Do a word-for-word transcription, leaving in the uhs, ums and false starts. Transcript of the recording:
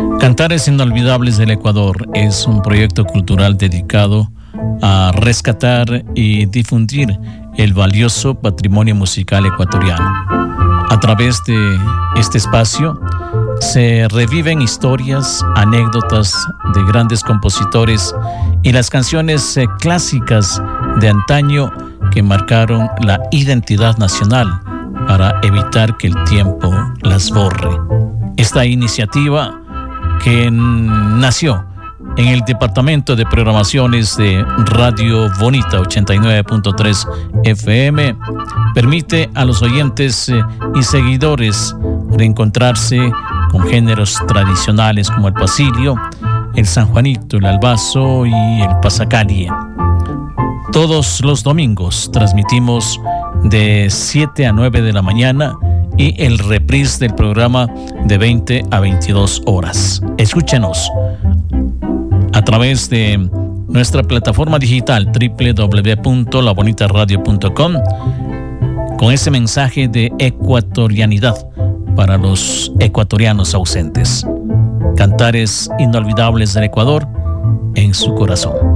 Cantares Inolvidables del Ecuador es un proyecto cultural dedicado a rescatar y difundir el valioso patrimonio musical ecuatoriano. A través de este espacio se reviven historias, anécdotas de grandes compositores y las canciones eh, clásicas de antaño que marcaron la identidad nacional para evitar que el tiempo las borre. Esta iniciativa, que nació en el Departamento de Programaciones de Radio Bonita ochenta y nueve punto tres F M, permite a los oyentes eh, y seguidores reencontrarse con géneros tradicionales como el pasillo, el sanjuanito, el albazo y el pasacalle. Todos los domingos transmitimos de siete a nueve de la mañana y el reprise del programa de veinte a veintidós horas. Escúchenos a través de nuestra plataforma digital doble u doble u doble u punto la bonita radio punto com con ese mensaje de ecuatorianidad para los ecuatorianos ausentes. Cantares Inolvidables del Ecuador en su corazón.